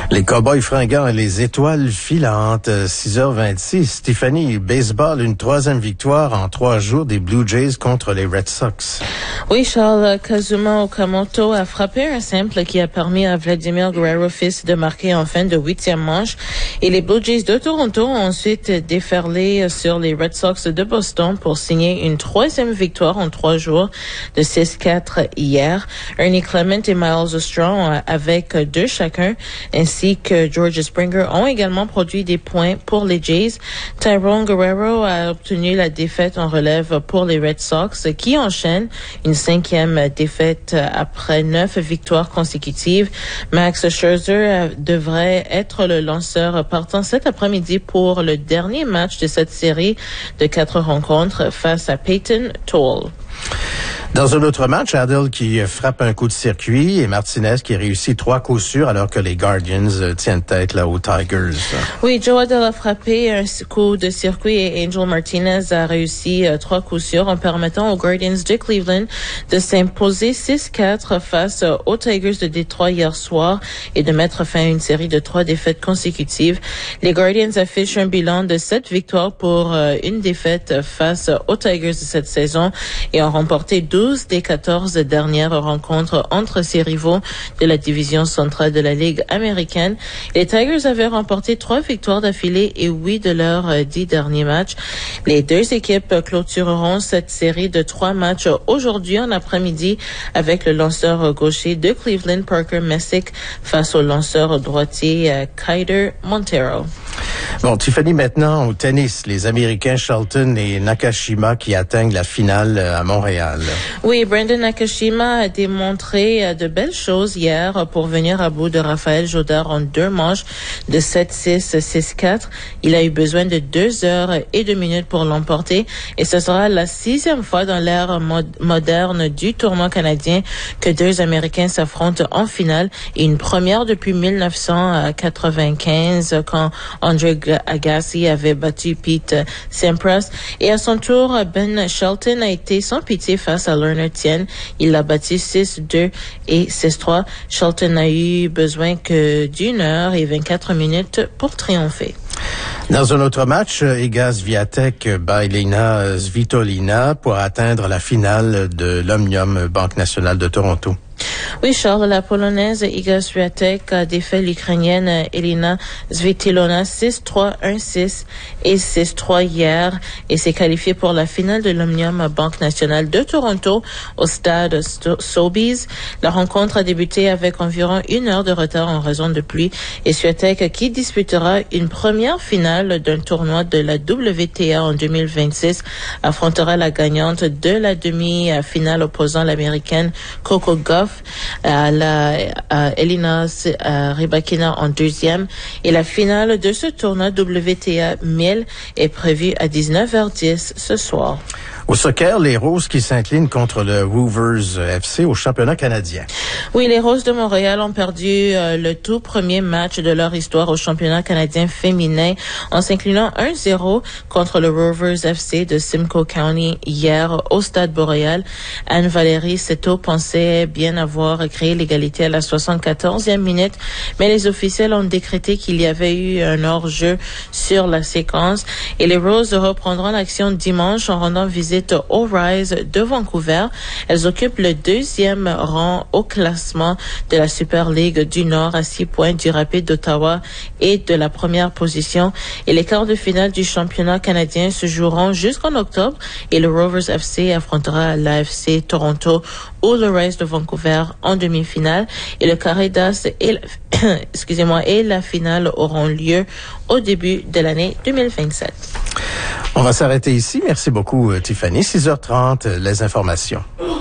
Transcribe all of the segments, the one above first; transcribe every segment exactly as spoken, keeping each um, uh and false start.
Les Cowboys fringants et les étoiles filantes, six heures vingt-six. Stéphanie, baseball, une troisième victoire en trois jours des Blue Jays contre les Red Sox. Oui, Charles, Kazuma Okamoto a frappé un simple qui a permis à Vladimir Guerrero fils de marquer en fin de huitième manche. Et les Blue Jays de Toronto ont ensuite déferlé sur les Red Sox de Boston pour signer une troisième victoire en trois jours de six quatre hier. Ernie Clement et Miles Strong avec deux chacun, ainsi que George Springer ont également produit des points pour les Jays. Tyrone Guerrero a obtenu la défaite en relève pour les Red Sox qui enchaînent une cinquième défaite après neuf victoires consécutives. Max Scherzer devrait être le lanceur partant cet après-midi pour le dernier match de cette série de quatre rencontres face à Peyton Toll. Dans un autre match, Adel qui frappe un coup de circuit et Martinez qui réussit trois coups sûrs alors que les Guardians tiennent tête là aux Tigers. Oui, Joe Adel a frappé un coup de circuit et Angel Martinez a réussi euh, trois coups sûrs en permettant aux Guardians de Cleveland de s'imposer six quatre face aux Tigers de Détroit hier soir et de mettre fin à une série de trois défaites consécutives. Les Guardians affichent un bilan de sept victoires pour euh, une défaite face aux Tigers de cette saison et ont remporté douze des quatorze dernières rencontres entre ses rivaux de la division centrale de la Ligue américaine. Les Tigers avaient remporté trois victoires d'affilée et huit de leurs euh, dix derniers matchs. Les deux équipes clôtureront cette série de trois matchs aujourd'hui en après-midi avec le lanceur gaucher de Cleveland, Parker Messick, face au lanceur droitier euh, Kaider Montero. Bon, Tiffany, maintenant au tennis, les Américains Shelton et Nakashima qui atteignent la finale à Montréal. Oui, Brandon Nakashima a démontré de belles choses hier pour venir à bout de Raphaël Jodard en deux manches de sept six, six quatre. Il a eu besoin de deux heures et deux minutes pour l'emporter et ce sera la sixième fois dans l'ère mod- moderne du tournoi canadien que deux Américains s'affrontent en finale et une première depuis dix-neuf cent quatre-vingt-quinze quand Andre Agassi avait battu Pete Sampras. Et à son tour, Ben Shelton a été sans pitié face à Leonard Tien. Il l'a battu six deux et six trois. Shelton n'a eu besoin que d'une heure et vingt-quatre minutes pour triompher. Dans un autre match, Iga Swiatek bat Elina Svitolina pour atteindre la finale de l'Omnium Banque nationale de Toronto. Oui, Charles, la Polonaise Iga Swiatek a défait l'Ukrainienne Elina Svitolina six trois, un six et six trois hier et s'est qualifiée pour la finale de l'Omnium Banque nationale de Toronto au stade Sobeys. La rencontre a débuté avec environ une heure de retard en raison de pluie et Swiatek, qui disputera une première finale d'un tournoi de la W T A en deux mille vingt-six, affrontera la gagnante de la demi-finale opposant l'Américaine Coco Gauff à la à Elina à Rybakina en deuxième et la finale de ce tournoi W T A mille est prévue à dix-neuf heures dix ce soir. Au soccer, les Roses qui s'inclinent contre le Rovers F C au championnat canadien. Oui, les Roses de Montréal ont perdu euh, le tout premier match de leur histoire au championnat canadien féminin en s'inclinant un zéro contre le Rovers F C de Simcoe County hier au Stade Boréal. Anne-Valérie Seto pensait bien avoir créé l'égalité à la soixante-quatorzième minute, mais les officiels ont décrété qu'il y avait eu un hors-jeu sur la séquence et les Roses reprendront l'action dimanche en rendant visite au Rise de Vancouver. Elles occupent le deuxième rang au classement de la Super League du Nord à six points du Rapid d'Ottawa et de la première position. Et les quarts de finale du championnat canadien se joueront jusqu'en octobre et le Rovers F C affrontera l'A F C Toronto ou le Rise de Vancouver en demi-finale. Et le carré d'as et la, excusez-moi, et la finale auront lieu au début de l'année deux mille vingt-sept. On va s'arrêter ici. Merci beaucoup, Tiffany. six heures trente, les informations.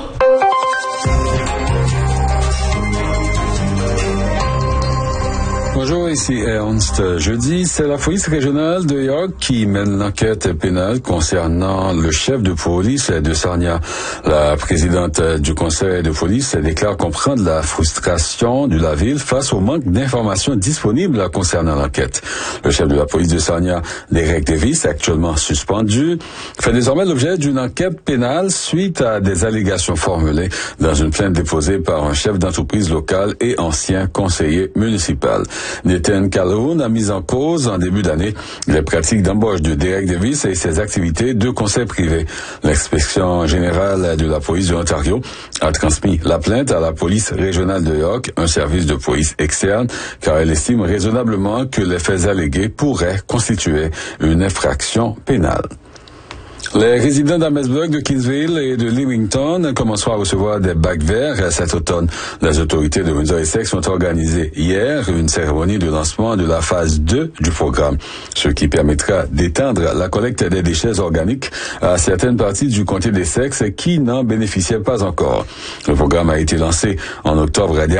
Bonjour, ici Ernst. Jeudi, c'est la police régionale de York qui mène l'enquête pénale concernant le chef de police de Sarnia. La présidente du conseil de police déclare comprendre la frustration de la ville face au manque d'informations disponibles concernant l'enquête. Le chef de la police de Sarnia, Derek Davis, actuellement suspendu, fait désormais l'objet d'une enquête pénale suite à des allégations formulées dans une plainte déposée par un chef d'entreprise locale et ancien conseiller municipal. Nathan Calhoun a mis en cause en début d'année les pratiques d'embauche de Derek Davis et ses activités de conseil privé. L'inspection générale de la police de l'Ontario a transmis la plainte à la police régionale de York, un service de police externe, car elle estime raisonnablement que les faits allégués pourraient constituer une infraction pénale. Les résidents d'Amesburg, de Kingsville et de Leamington commenceront à recevoir des bacs verts cet automne. Les autorités de Windsor-Essex ont organisé hier une cérémonie de lancement de la phase deux du programme, ce qui permettra d'étendre la collecte des déchets organiques à certaines parties du comté d'Essex qui n'en bénéficiaient pas encore. Le programme a été lancé en octobre dernier